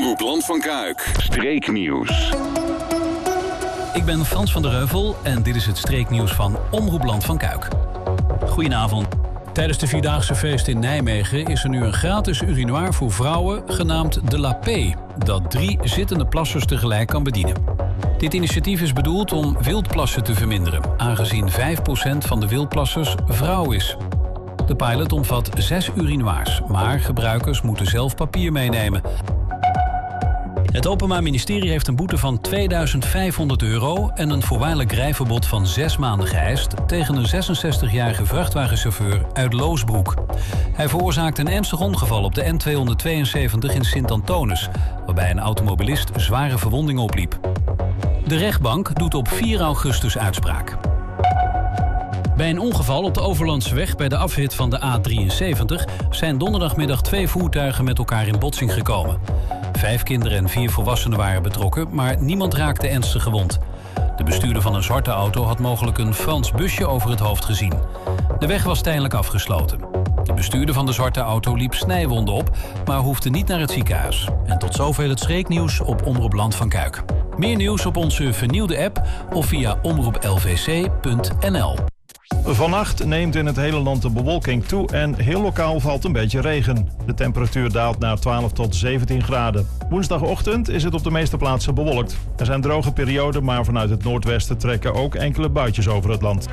Omroep Land van Kuik. Streeknieuws. Ik ben Frans van der Heuvel en dit is het streeknieuws van Omroep Land van Kuik. Goedenavond. Tijdens de Vierdaagse feest in Nijmegen is er nu een gratis urinoir voor vrouwen genaamd de La P, dat 3 zittende plassers tegelijk kan bedienen. Dit initiatief is bedoeld om wildplassen te verminderen, aangezien 5% van de wildplassers vrouw is. De pilot omvat 6 urinoirs, maar gebruikers moeten zelf papier meenemen. Het Openbaar Ministerie heeft een boete van €2500 en een voorwaardelijk rijverbod van 6 maanden geëist tegen een 66-jarige vrachtwagenchauffeur uit Loosbroek. Hij veroorzaakte een ernstig ongeval op de N272 in Sint-Antonis, waarbij een automobilist zware verwondingen opliep. De rechtbank doet op 4 augustus uitspraak. Bij een ongeval op de Overlandse weg bij de afrit van de A73 zijn donderdagmiddag 2 voertuigen met elkaar in botsing gekomen. 5 kinderen en 4 volwassenen waren betrokken, maar niemand raakte ernstig gewond. De bestuurder van een zwarte auto had mogelijk een Frans busje over het hoofd gezien. De weg was tijdelijk afgesloten. De bestuurder van de zwarte auto liep snijwonden op, maar hoefde niet naar het ziekenhuis. En tot zover het streeknieuws op Omroep Land van Kuik. Meer nieuws op onze vernieuwde app of via omroeplvc.nl. Vannacht neemt in het hele land de bewolking toe en heel lokaal valt een beetje regen. De temperatuur daalt naar 12 tot 17 graden. Woensdagochtend is het op de meeste plaatsen bewolkt. Er zijn droge perioden, maar vanuit het noordwesten trekken ook enkele buitjes over het land.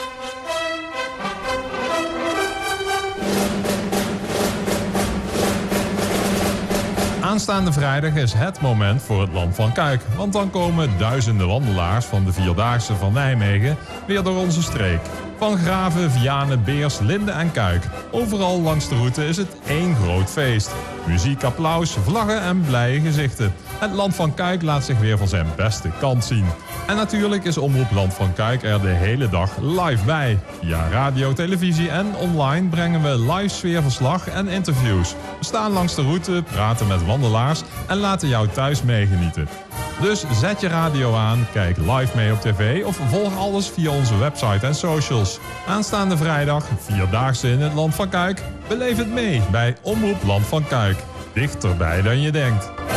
Aanstaande vrijdag is het moment voor het Land van Kuik. Want dan komen duizenden wandelaars van de Vierdaagse van Nijmegen weer door onze streek. Van Graven, Vianen, Beers, Linde en Kuik. Overal langs de route is het één groot feest. Muziek, applaus, vlaggen en blije gezichten. Het Land van Kuik laat zich weer van zijn beste kant zien. En natuurlijk is Omroep Land van Kuik er de hele dag live bij. Via radio, televisie en online brengen we live sfeerverslag en interviews. We staan langs de route, praten met wandelaars en laten jou thuis meegenieten. Dus zet je radio aan, kijk live mee op tv of volg alles via onze website en socials. Aanstaande vrijdag, Vierdaagse in het Land van Kuik. Beleef het mee bij Omroep Land van Kuik. Dichterbij dan je denkt.